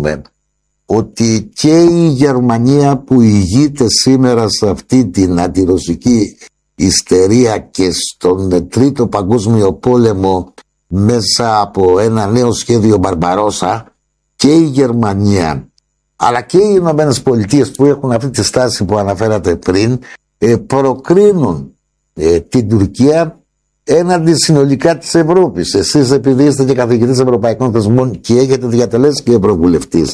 ξεχνούμε ότι και η Γερμανία που ηγείται σήμερα σε αυτή την αντιρωσική ιστερία και στον Τρίτο Παγκόσμιο Πόλεμο μέσα από ένα νέο σχέδιο Μπαρμπαρόσα, και η Γερμανία αλλά και οι Ηνωμένες Πολιτείες που έχουν αυτή τη στάση που αναφέρατε πριν, προκρίνουν την Τουρκία έναντι συνολικά της Ευρώπης. Εσείς, επειδή είστε και καθηγητής ευρωπαϊκών θεσμών και έχετε διατελέσει και ευρωβουλευτής,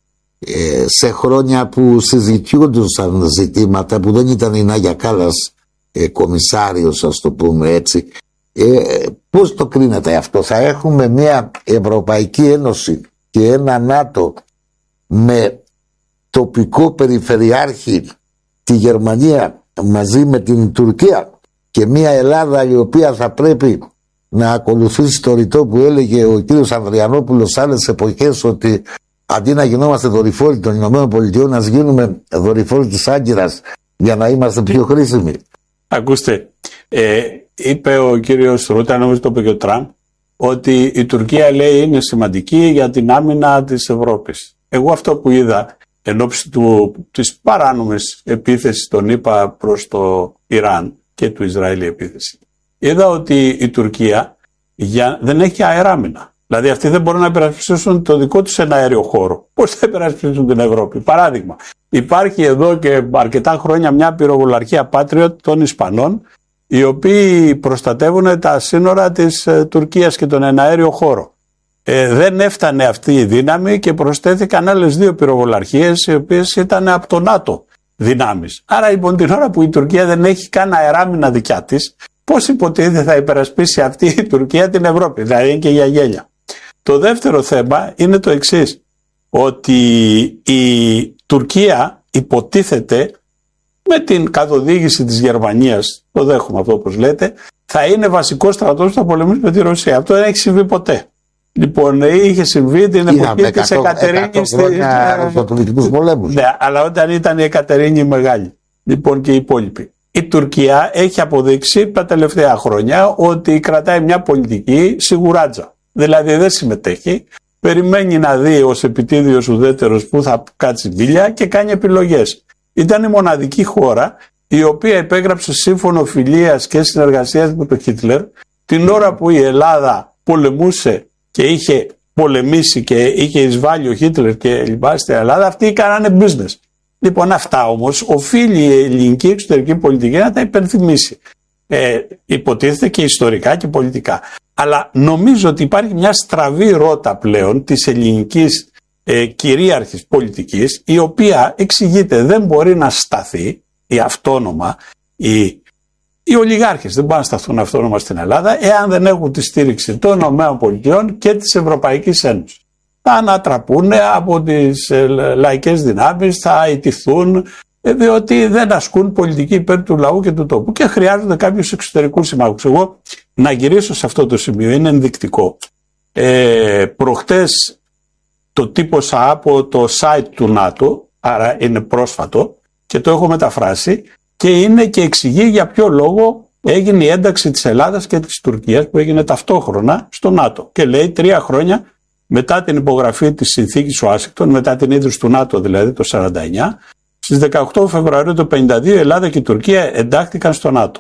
σε χρόνια που συζητιούντουσαν ζητήματα που δεν ήταν η Νάγια Κάλλας κομισάριος, ας το πούμε έτσι, πώς το κρίνετε αυτό? Θα έχουμε μια Ευρωπαϊκή Ένωση και ένα ΝΑΤΟ με τοπικό περιφερειάρχη τη Γερμανία μαζί με την Τουρκία, και μια Ελλάδα η οποία θα πρέπει να ακολουθήσει το ρητό που έλεγε ο κύριος Ανδριανόπουλος άλλες εποχές, ότι αντί να γινόμαστε δορυφόροι των Ηνωμένων Πολιτειών, να γίνουμε δορυφόροι της Άγκυρας για να είμαστε πιο χρήσιμοι. Ακούστε, είπε ο κύριος Ρούτα, νομίζω το είπε και ο Τραμπ, ότι η Τουρκία, λέει, είναι σημαντική για την άμυνα της Ευρώπης. Εγώ αυτό που είδα εν ώψη της παράνομης επίθεσης των ΗΠΑ προς το Ιράν και του Ισραήλ η επίθεση, είδα ότι η Τουρκία δεν έχει αεράμινα. Δηλαδή αυτοί δεν μπορούν να υπερασπιστούν το δικό τους ένα αέριο χώρο. Πώς θα υπερασπιστούν την Ευρώπη? Παράδειγμα, υπάρχει εδώ και αρκετά χρόνια μια πυροβολαρχία Patriot των Ισπανών, οι οποίοι προστατεύουν τα σύνορα της Τουρκίας και τον εναέριο χώρο. Δεν έφτανε αυτή η δύναμη και προσθέθηκαν άλλες 2 πυροβολαρχίες, οι οποίες ήταν από το ΝΑΤΟ δυνάμεις. Άρα λοιπόν την ώρα που η Τουρκία δεν έχει καν αεράμινα δικιά της, πώς υποτίθεται θα υπερασπίσει αυτή η Τουρκία την Ευρώπη? Δηλαδή είναι και για γέλια. Το δεύτερο θέμα είναι το εξής, ότι η Τουρκία υποτίθεται με την καθοδήγηση της Γερμανίας, το δέχομαι αυτό όπως λέτε, θα είναι βασικός στρατός που θα πολεμήσει με τη Ρωσία. Αυτό δεν έχει συμβεί ποτέ. Λοιπόν, είχε συμβεί την εποχή της Εκατερίνης. Ναι, αλλά όταν ήταν η Εκατερίνη η Μεγάλη. Λοιπόν, και οι υπόλοιποι. Η Τουρκία έχει αποδείξει τα τελευταία χρόνια ότι κρατάει μια πολιτική σιγουράτζα. Δηλαδή δεν συμμετέχει, περιμένει να δει ως επιτίδιος ουδέτερος που θα κάτσει μπίλια και κάνει επιλογές. Ήταν η μοναδική χώρα η οποία υπέγραψε σύμφωνο φιλίας και συνεργασίας με τον Χίτλερ την ώρα που η Ελλάδα πολεμούσε και είχε πολεμήσει και είχε εισβάλει ο Χίτλερ και λοιπά στην Ελλάδα. Αυτοί κάνανε business. Λοιπόν, αυτά όμως οφείλει η ελληνική εξωτερική πολιτική να τα υπενθυμίσει. Υποτίθεται και ιστορικά και πολιτικά. Αλλά νομίζω ότι υπάρχει μια στραβή ρότα πλέον της ελληνικής κυρίαρχης πολιτικής, η οποία εξηγείται, δεν μπορεί να σταθεί η αυτόνομα, οι ολιγάρχες δεν μπορούν να σταθούν αυτόνομα στην Ελλάδα εάν δεν έχουν τη στήριξη των ΗΠΑ και της Ευρωπαϊκής Ένωσης. Θα ανατραπούν από τις λαϊκές δυνάμεις, θα ιτηθούν, διότι δεν ασκούν πολιτική υπέρ του λαού και του τόπου και χρειάζονται κάποιους εξωτερικούς συμμάχους. Εγώ να γυρίσω σε αυτό το σημείο, είναι ενδεικτικό. Προχτές το τύπωσα από το site του ΝΑΤΟ, άρα είναι πρόσφατο και το έχω μεταφράσει και είναι και εξηγεί για ποιο λόγο έγινε η ένταξη της Ελλάδας και της Τουρκίας που έγινε ταυτόχρονα στο ΝΑΤΟ. Και λέει 3 χρόνια μετά την υπογραφή της συνθήκης Ουάσιγκτον, μετά την ίδρυση του ΝΑΤΟ δηλαδή το 1949, στις 18 Φεβρουαρίου του 1952 η Ελλάδα και η Τουρκία εντάχθηκαν στο ΝΑΤΟ.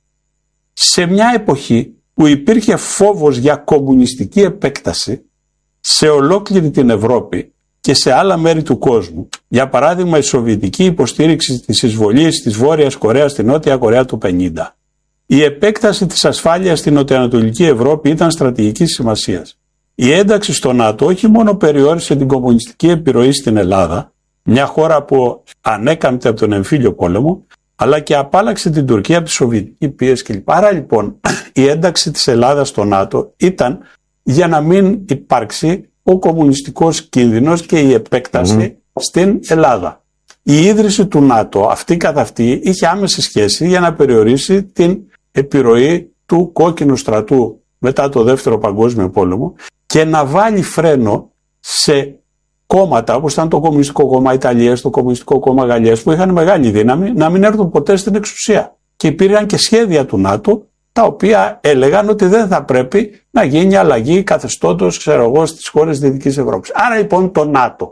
Σε μια εποχή που υπήρχε φόβος για κομμουνιστική επέκταση σε ολόκληρη την Ευρώπη και σε άλλα μέρη του κόσμου, για παράδειγμα η σοβιετική υποστήριξη της εισβολής της Βόρειας Κορέας στη Νότια Κορέα του 1950, η επέκταση της ασφάλειας στην Νοτιοανατολική Ευρώπη ήταν στρατηγικής σημασίας. Η ένταξη στο ΝΑΤΟ όχι μόνο περιόρισε την κομμουνιστική επιρροή στην Ελλάδα, μια χώρα που ανέκαμπτε από τον εμφύλιο πόλεμο, αλλά και απάλαξε την Τουρκία από τη σοβιετική πίεση κλπ. Άρα λοιπόν η ένταξη της Ελλάδας στο ΝΑΤΟ ήταν για να μην υπάρξει ο κομμουνιστικός κίνδυνος και η επέκταση στην Ελλάδα. Η ίδρυση του ΝΑΤΟ αυτή καθ' αυτή είχε άμεση σχέση για να περιορίσει την επιρροή του κόκκινου στρατού μετά το Δεύτερο Παγκόσμιο Πόλεμο και να βάλει φρένο σε κόμματα όπως ήταν το Κομμουνιστικό Κόμμα Ιταλίας, το Κομμουνιστικό Κόμμα Γαλλίας, που είχαν μεγάλη δύναμη, να μην έρθουν ποτέ στην εξουσία. Και υπήρχαν και σχέδια του ΝΑΤΟ τα οποία έλεγαν ότι δεν θα πρέπει να γίνει αλλαγή καθεστώτος, ξέρω εγώ, στις χώρες της Δυτικής Ευρώπης. Άρα λοιπόν το ΝΑΤΟ